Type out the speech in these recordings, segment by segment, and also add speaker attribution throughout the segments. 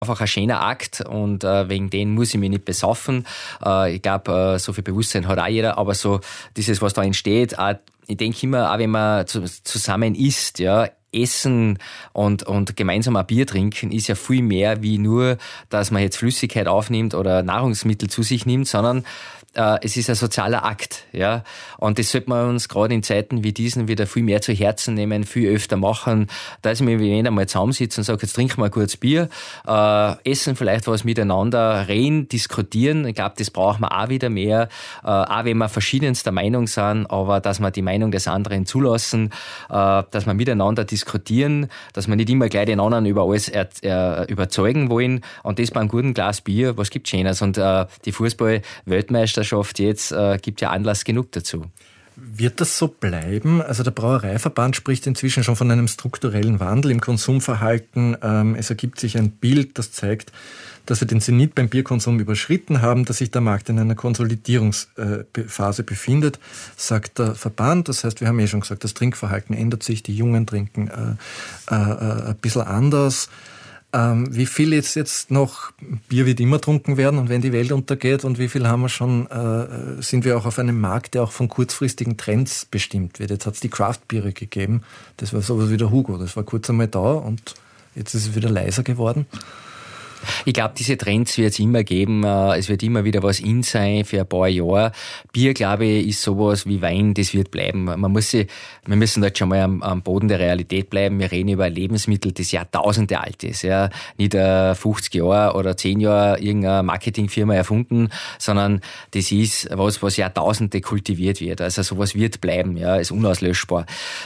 Speaker 1: einfach ein schöner Akt und wegen dem muss ich mich nicht besaufen. Ich glaube, so viel Bewusstsein hat auch jeder, aber so dieses, was da entsteht, auch, ich denke immer, auch wenn man zusammen isst, ja, Essen und gemeinsam ein Bier trinken ist ja viel mehr wie nur, dass man jetzt Flüssigkeit aufnimmt oder Nahrungsmittel zu sich nimmt, sondern es ist ein sozialer Akt, ja. Und das sollte man uns gerade in Zeiten wie diesen wieder viel mehr zu Herzen nehmen, viel öfter machen, dass wir einmal zusammensitzen und sagen, jetzt trinken wir ein kurzes Bier, essen vielleicht was miteinander, reden, diskutieren. Ich glaube, das brauchen wir auch wieder mehr, auch wenn wir verschiedenster Meinung sind, aber dass wir die Meinung des anderen zulassen, dass wir miteinander diskutieren, dass wir nicht immer gleich den anderen über alles überzeugen wollen. Und das beim guten Glas Bier, was gibt's Schönes? Und die Fußball-Weltmeisterschaft jetzt gibt ja Anlass genug dazu.
Speaker 2: Wird das so bleiben? Also der Brauereiverband spricht inzwischen schon von einem strukturellen Wandel im Konsumverhalten. Es ergibt sich ein Bild, das zeigt, dass wir den Zenit beim Bierkonsum überschritten haben, dass sich der Markt in einer Konsolidierungsphase befindet, sagt der Verband. Das heißt, wir haben schon gesagt, das Trinkverhalten ändert sich, die Jungen trinken ein bisschen anders. Wie viel jetzt noch Bier wird immer getrunken werden und wenn die Welt untergeht und wie viel haben wir schon, sind wir auch auf einem Markt, der auch von kurzfristigen Trends bestimmt wird. Jetzt hat es die Craft-Biere gegeben, das war sowas wie der Hugo, das war kurz einmal da und jetzt ist es wieder leiser geworden.
Speaker 1: Ich glaube, diese Trends wird es immer geben. Es wird immer wieder was in sein für ein paar Jahre. Bier, glaube ich, ist sowas wie Wein, das wird bleiben. Wir müssen dort schon mal am Boden der Realität bleiben. Wir reden über ein Lebensmittel, das Jahrtausende alt ist. Ja. Nicht 50 Jahre oder 10 Jahre irgendeine Marketingfirma erfunden, sondern das ist was Jahrtausende kultiviert wird. Also sowas wird bleiben, ja, ist unauslöschbar.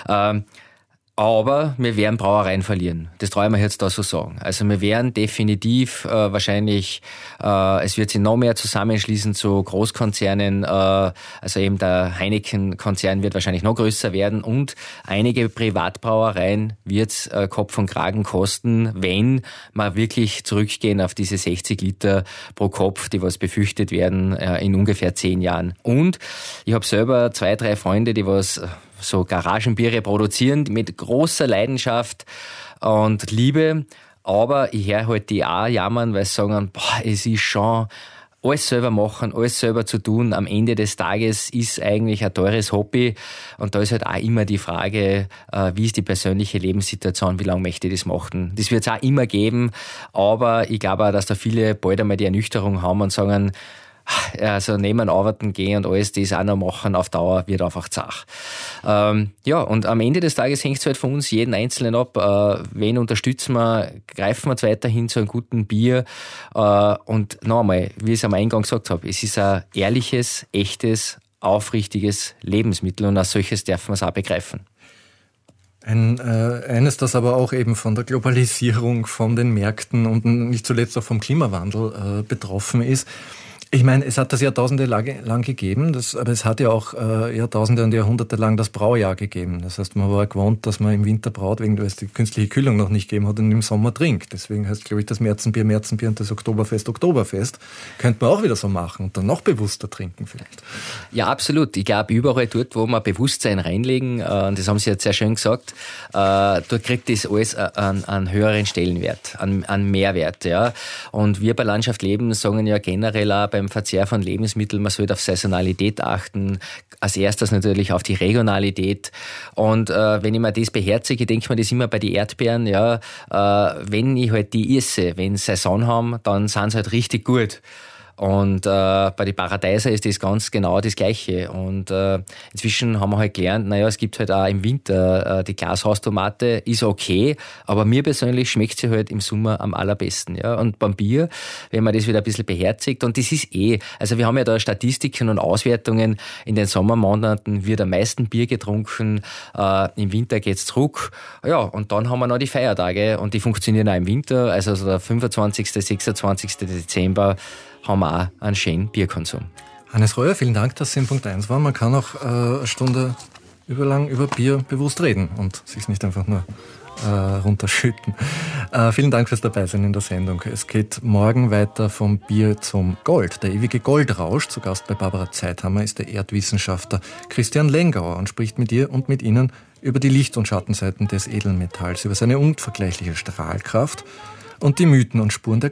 Speaker 1: Aber wir werden Brauereien verlieren. Das traue ich mir jetzt da so sagen. Also wir werden definitiv wahrscheinlich, es wird sich noch mehr zusammenschließen zu Großkonzernen. Also eben der Heineken-Konzern wird wahrscheinlich noch größer werden und einige Privatbrauereien wird Kopf und Kragen kosten, wenn wir wirklich zurückgehen auf diese 60 Liter pro Kopf, die was befürchtet werden in ungefähr 10 Jahren. Und ich habe selber 2, 3 Freunde, die was so Garagenbiere produzieren mit großer Leidenschaft und Liebe, aber ich höre halt die auch jammern, weil sie sagen, es ist schon alles selber machen, alles selber zu tun. Am Ende des Tages ist eigentlich ein teures Hobby und da ist halt auch immer die Frage, wie ist die persönliche Lebenssituation, wie lange möchte ich das machen. Das wird es auch immer geben, aber ich glaube auch, dass da viele bald einmal die Ernüchterung haben und sagen, also neben arbeiten gehen und alles das auch noch machen auf Dauer wird einfach zach. Ja, und am Ende des Tages hängt es halt von uns jeden Einzelnen ab. Wen unterstützen wir, greifen wir jetzt weiterhin zu einem guten Bier. Und noch einmal, wie ich es am Eingang gesagt habe, es ist ein ehrliches, echtes, aufrichtiges Lebensmittel und als solches dürfen wir es auch begreifen.
Speaker 2: Eines, das aber auch eben von der Globalisierung, von den Märkten und nicht zuletzt auch vom Klimawandel betroffen ist. Ich meine, es hat das Jahrtausende lang gegeben, aber es hat ja auch Jahrtausende und Jahrhunderte lang das Braujahr gegeben. Das heißt, man war gewohnt, dass man im Winter braut, wegen weil es die künstliche Kühlung noch nicht gegeben hat und im Sommer trinkt. Deswegen heißt, glaube ich, das Märzenbier und das Oktoberfest. Könnte man auch wieder so machen und dann noch bewusster trinken vielleicht.
Speaker 1: Ja, absolut. Ich glaube, überall dort, wo wir Bewusstsein reinlegen, und das haben Sie jetzt sehr schön gesagt, dort kriegt das alles einen höheren Stellenwert, einen Mehrwert. Ja. Und wir bei Landschaft Leben sagen ja generell auch beim Verzehr von Lebensmitteln, man sollte auf Saisonalität achten, als erstes natürlich auf die Regionalität und wenn ich mir das beherzige, denke ich mir das immer bei den Erdbeeren, ja, wenn ich halt die esse, wenn sie Saison haben, dann sind sie halt richtig gut. Und bei den Paradeiser ist das ganz genau das Gleiche. Und inzwischen haben wir halt gelernt, es gibt halt auch im Winter die Glashaustomate, ist okay, aber mir persönlich schmeckt sie halt im Sommer am allerbesten. Ja. Und beim Bier, wenn man das wieder ein bisschen beherzigt, und das ist also wir haben ja da Statistiken und Auswertungen, in den Sommermonaten wird am meisten Bier getrunken, im Winter geht's zurück. Ja, und dann haben wir noch die Feiertage und die funktionieren auch im Winter, also so der 25., 26. Dezember haben wir auch einen schönen Bierkonsum.
Speaker 2: Hannes Reuer, vielen Dank, dass Sie in Punkt 1 waren. Man kann auch eine Stunde lang über Bier bewusst reden und sich nicht einfach nur runterschütten. Vielen Dank fürs Dabeisein in der Sendung. Es geht morgen weiter vom Bier zum Gold. Der ewige Goldrausch. Zu Gast bei Barbara Zeithammer ist der Erdwissenschaftler Christian Lengauer und spricht mit ihr und mit Ihnen über die Licht- und Schattenseiten des Edelmetalls, über seine unvergleichliche Strahlkraft und die Mythen und Spuren der